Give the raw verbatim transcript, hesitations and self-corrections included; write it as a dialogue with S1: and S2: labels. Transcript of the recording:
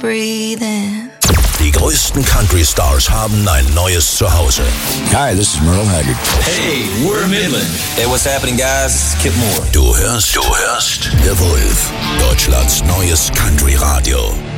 S1: breathing.
S2: Die größten Country Stars haben ein neues Zuhause.
S3: Hi, this is Merle Haggard.
S4: Hey, we're Midland.
S5: Hey, what's happening, guys? This is Kip Moore.
S2: Du hörst, du hörst The Wolf, Deutschlands neues Country Radio.